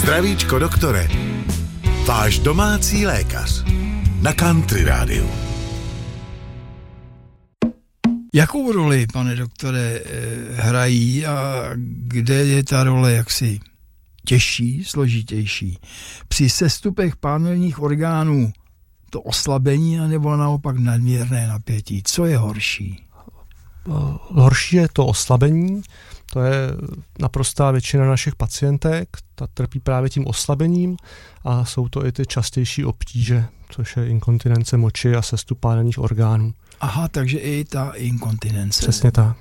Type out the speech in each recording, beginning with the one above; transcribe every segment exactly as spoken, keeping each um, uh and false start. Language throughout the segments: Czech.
Zdravíčko doktore, váš domácí lékař na Country Rádiu. Jakou roli, pane doktore, hrají a kde je ta role jaksi těžší, složitější? Při sestupech pánevních orgánů to oslabení anebo naopak nadměrné napětí? Co je horší? Horší je to oslabení, to je naprostá většina našich pacientek, ta trpí právě tím oslabením a jsou to i ty častější obtíže, což je inkontinence moči a sestup pánevních orgánů. Aha, takže i ta inkontinence. Přesně tak.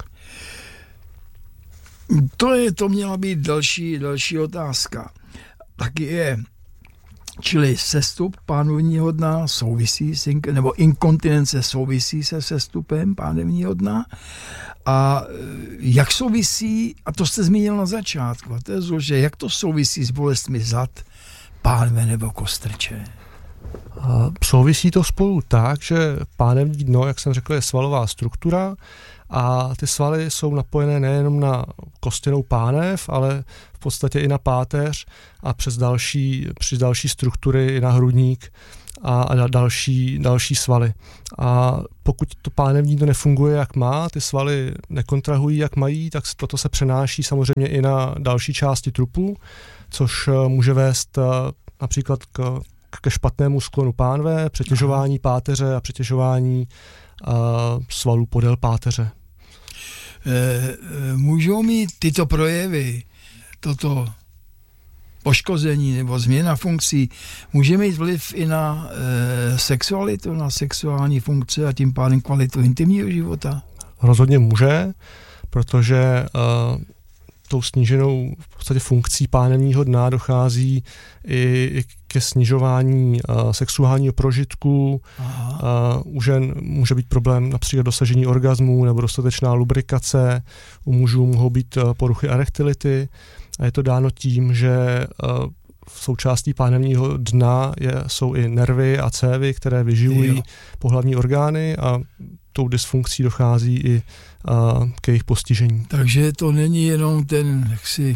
To je, to měla být další, další otázka. Taky je, čili sestup pánevního dna souvisí s ink- nebo inkontinence souvisí se sestupem pánevního dna a jak souvisí, a to jste zmínil na začátku, a to je zložité, jak to souvisí s bolestmi zad, pánve nebo kostrče? Souvisí to spolu tak, že pánevní dno, jak jsem řekl, je svalová struktura a ty svaly jsou napojené nejenom na kostěnou pánev, ale v podstatě i na páteř a přes další, přes další struktury i na hrudník a, a další, další svaly. A pokud to pánevní dno nefunguje, jak má, ty svaly nekontrahují, jak mají, tak toto se přenáší samozřejmě i na další části trupu, což může vést například k ke špatnému sklonu pánve, přetěžování páteře a přetěžování uh, svalů podél páteře. E, můžou mít tyto projevy, toto poškození nebo změna funkcí, může mít vliv i na e, sexualitu, na sexuální funkce a tím pádem kvalitu intimního života? Rozhodně může, protože uh, tou sníženou v podstatě funkcí pánevního dna dochází i ke snižování uh, sexuálního prožitku. Uh, u žen může být problém například dosažení orgazmu nebo dostatečná lubrikace. U mužů mohou být uh, poruchy erektility. A je to dáno tím, že uh, v součástí pánevního dna je, jsou i nervy a cévy, které vyživují jo. pohlavní orgány a tou dysfunkcí dochází i uh, k jejich postižení. Takže to není jenom ten jaksi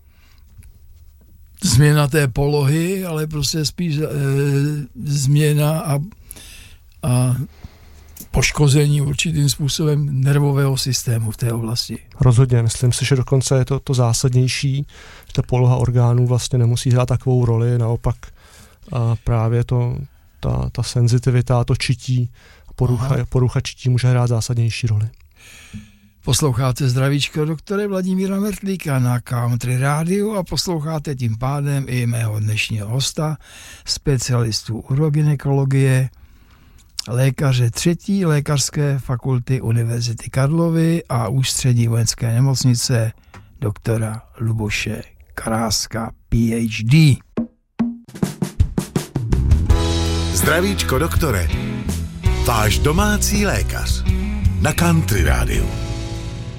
změna té polohy, ale prostě spíš e, změna a, a poškození určitým způsobem nervového systému v té oblasti. Rozhodně, myslím si, že dokonce je to, to zásadnější, že ta poloha orgánů vlastně nemusí hrát takovou roli, naopak a právě to, ta, ta senzitivita, to čití, porucha, porucha čití může hrát zásadnější roli. Posloucháte Zdravíčko doktore Vladimíra Mertlíka na Country Rádiu a posloucháte tím pádem i mého dnešního hosta, specialistu urogynekologie, lékaře třetí lékařské fakulty Univerzity Karlovy a ústřední vojenské nemocnice doktora Luboše Karáska, P H D. Zdravíčko doktore, váš domácí lékař na Country Rádiu.